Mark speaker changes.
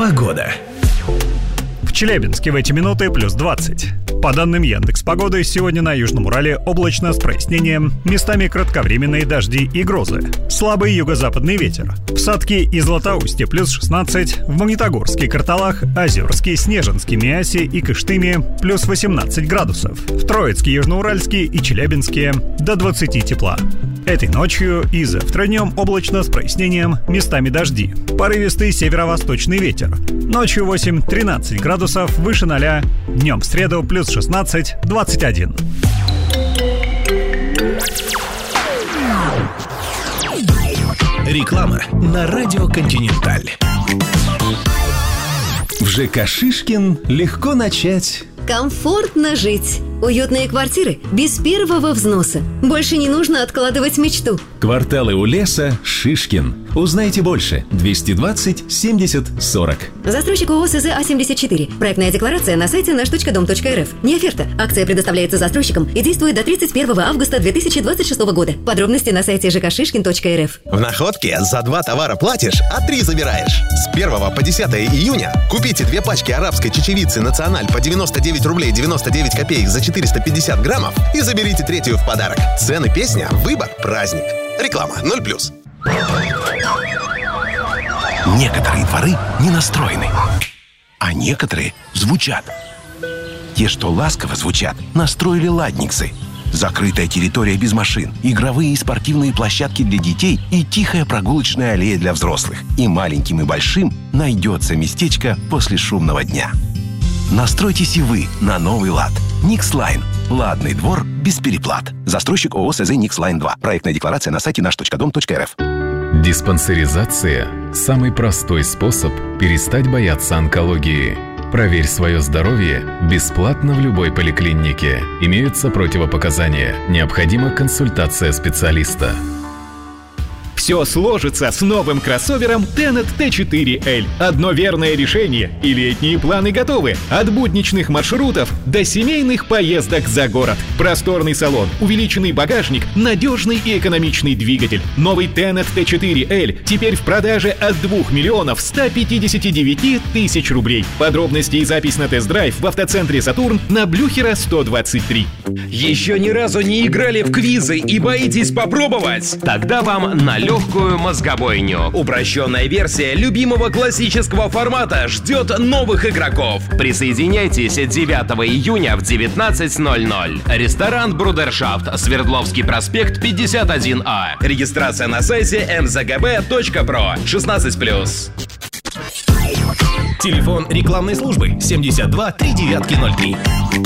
Speaker 1: Погода.
Speaker 2: В Челябинске в эти минуты плюс 20. По данным Яндекс.Погоды, сегодня на Южном Урале облачно с прояснением, местами кратковременные дожди и грозы. Слабый юго-западный ветер. В Садке и Златоусте плюс 16, в Магнитогорске, Карталах, Озерске, Снежинске, Миасе и Кыштыме плюс 18 градусов. В Троицке, Южноуральске и Челябинске до 20 тепла. Этой ночью и завтра днем облачно с прояснением, местами дожди. Порывистый северо-восточный ветер. Ночью 8-13 градусов, выше 0. Днем в среду плюс 16-21.
Speaker 1: Реклама на радио «Континенталь». В ЖК «Шишкин» легко начать.
Speaker 3: Комфортно жить. Уютные квартиры без первого взноса. Больше не нужно откладывать мечту.
Speaker 1: Кварталы у леса «Шишкин». Узнайте больше. 220 70 40.
Speaker 3: Застройщик ООО СЗ А-74. Проектная декларация на сайте наш.дом.рф. Не оферта. Акция предоставляется застройщикам и действует до 31 августа 2026 года. Подробности на сайте жкшишкин.рф.
Speaker 4: В Находке за 2 товара платишь, а 3 забираешь. С 1 по 10 июня купите 2 пачки арабской чечевицы «Националь» по 99 рублей 99 копеек за 450 граммов и заберите 3-ю в подарок. Цены, песня, выбор, праздник. Реклама 0+.
Speaker 5: Некоторые дворы не настроены, а некоторые звучат. Те, что ласково звучат, настроили ладниксы. Закрытая территория без машин, игровые и спортивные площадки для детей и тихая прогулочная аллея для взрослых. И маленьким, и большим найдется местечко после шумного дня. Настройтесь и вы на новый лад. Никслайн. Ладный двор без переплат. Застройщик ООО СЗ Никслайн 2. Проектная декларация на сайте наш.дом.рф.
Speaker 6: Диспансеризация – самый простой способ перестать бояться онкологии. Проверь свое здоровье бесплатно в любой поликлинике. Имеются противопоказания. Необходима консультация специалиста.
Speaker 7: Все сложится с новым кроссовером Tenet T4L. Одно верное решение, и летние планы готовы. От будничных маршрутов до семейных поездок за город. Просторный салон, увеличенный багажник, надежный и экономичный двигатель. Новый Tenet T4L теперь в продаже от 2 миллионов 159 тысяч рублей. Подробности и запись на тест-драйв в автоцентре «Сатурн» на Блюхера 123.
Speaker 8: Еще ни разу не играли в квизы и боитесь попробовать? Тогда вам на легкую мозгобойню. Упрощенная версия любимого классического формата ждет новых игроков. Присоединяйтесь 9 июня в 19:00. Ресторан «Брудершафт», Свердловский проспект, 51А. Регистрация на сайте mzgb.pro. 16+.
Speaker 1: Телефон рекламной службы 72 3903.